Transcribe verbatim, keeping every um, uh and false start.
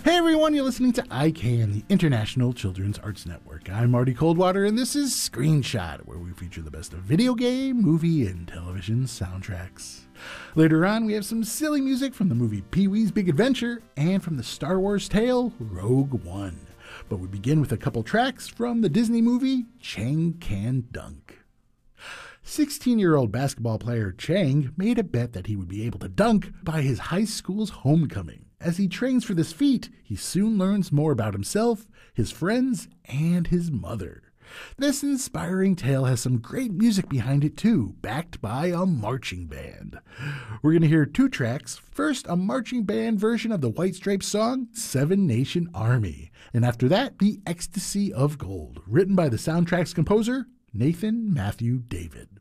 Hey everyone, you're listening to I CAN, the International Children's Arts Network. I'm Marty Coldwater, and this is Screenshot, where we feature the best of video game, movie, and television soundtracks. Later on, we have some silly music from the movie Pee-wee's Big Adventure and from the Star Wars tale Rogue One. But we begin with a couple tracks from the Disney movie Chang Can Dunk. sixteen-year-old basketball player Chang made a bet that he would be able to dunk by his high school's homecoming. As he trains for this feat, he soon learns more about himself, his friends, and his mother. This inspiring tale has some great music behind it too, backed by a marching band. We're going to hear two tracks. First, a marching band version of the White Stripes song, Seven Nation Army. And after that, The Ecstasy of Gold, written by the soundtrack's composer, Nathan Matthew David.